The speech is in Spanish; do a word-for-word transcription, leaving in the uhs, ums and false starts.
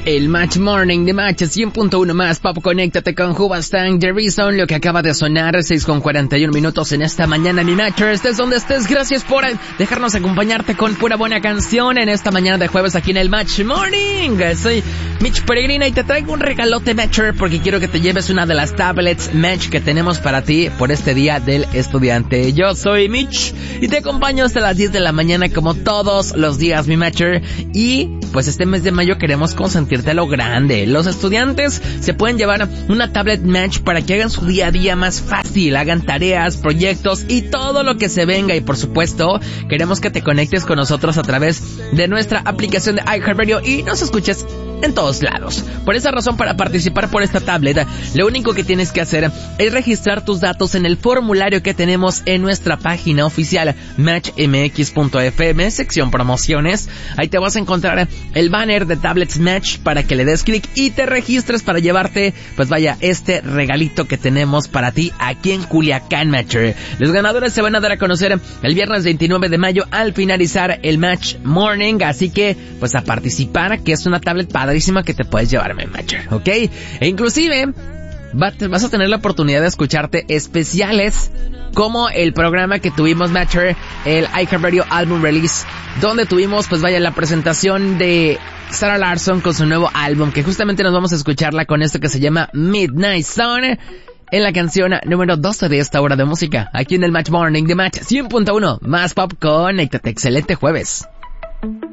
el Match Morning de Match cien punto uno más Pop. Conéctate con Hubastang, The Reason, lo que acaba de sonar, seis con cuarenta y uno minutos en esta mañana, mi Matcher. Estés donde estés, gracias por dejarnos acompañarte con pura buena canción en esta mañana de jueves aquí en el Match Morning. Soy Mitch Peregrina y te traigo un regalote, Matcher, porque quiero que te lleves una de las tablets Match que tenemos para ti por este día del estudiante. Yo soy Mitch y te acompaño hasta las diez de la mañana como todos los días, mi Matcher. Y pues este mes de mayo queremos consentirte a lo grande. Los estudiantes se pueden llevar una tablet Match para que hagan su día a día más fácil, hagan tareas, proyectos y todo lo que se venga. Y por supuesto, queremos que te conectes con nosotros a través de nuestra aplicación de iHeartRadio y nos escuches en todos lados. Por esa razón, para participar por esta tablet, lo único que tienes que hacer es registrar tus datos en el formulario que tenemos en nuestra página oficial match m x punto f m, sección promociones. Ahí te vas a encontrar el banner de Tablets Match para que le des clic y te registres para llevarte, pues vaya, este regalito que tenemos para ti aquí en Culiacán, Matcher. Los ganadores se van a dar a conocer el viernes veintinueve de mayo al finalizar el Match Morning, así que pues a participar, que es una tablet padrísima que te puedes llevarme, Matcher, ¿ok? E inclusive vas a tener la oportunidad de escucharte especiales como el programa que tuvimos, Matcher, el iHeartRadio Album Release, donde tuvimos, pues vaya, la presentación de Sarah Larsson con su nuevo álbum, que justamente nos vamos a escucharla con esto que se llama Midnight Sun, en la canción número doce de esta hora de música, aquí en el Match Morning de Match cien punto uno más Pop. Conéctate, excelente jueves.